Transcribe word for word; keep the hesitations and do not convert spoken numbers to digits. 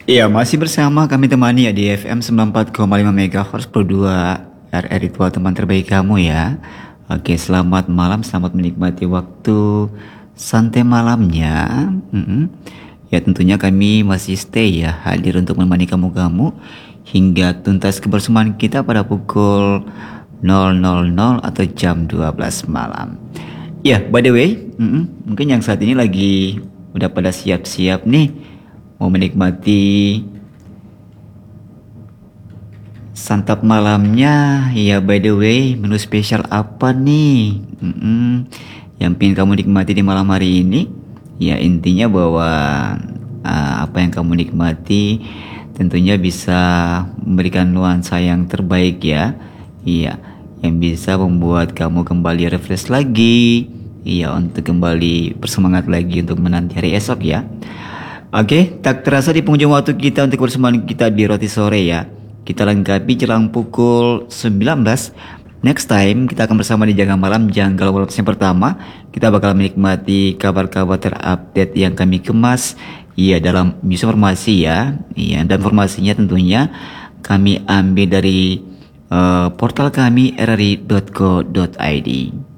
Iya, masih bersama kami temani ya di F M sembilan puluh empat koma lima MHz Pro dua R R Ritual teman terbaik kamu ya. Oke, selamat malam, selamat menikmati waktu santai malamnya. Mm-mm. Ya tentunya kami masih stay ya, hadir untuk menemani kamu-kamu hingga tuntas kebersamaan kita pada pukul nol nol nol atau jam dua belas malam. Ya, by the way, mm-mm, mungkin yang saat ini lagi udah pada siap-siap nih mau menikmati santap malamnya. Ya, by the way, menu spesial apa nih Mm-mm. yang pengen kamu nikmati di malam hari ini? Ya, intinya bahwa uh, apa yang kamu nikmati tentunya bisa memberikan nuansa yang terbaik ya. Iya, yang bisa membuat kamu kembali refresh lagi. Iya, untuk kembali bersemangat lagi untuk menanti hari esok ya. Oke, tak terasa di penghujung waktu kita untuk bersemangat kita di roti sore ya. Kita lengkapi jelang pukul sembilan belas. Next time kita akan bersama di Jaga Malam Janggal World yang pertama. Kita bakal menikmati kabar-kabar terupdate yang kami kemas. Iya, dalam news informasi ya. Iya, dan informasinya tentunya kami ambil dari eh, portal kami r r i dot co dot i d.